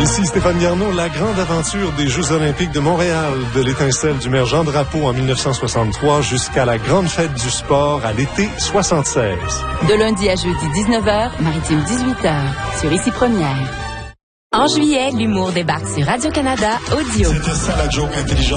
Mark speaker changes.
Speaker 1: Ici Stéphane Garneau, la grande aventure des Jeux olympiques de Montréal, de l'étincelle du maire Jean Drapeau en 1963 jusqu'à la grande fête du sport à l'été 76.
Speaker 2: De lundi à jeudi 19h, Maritime 18h, sur Ici Première. En juillet, l'humour débarque sur Radio-Canada Audio.
Speaker 1: C'était ça la joke intelligente.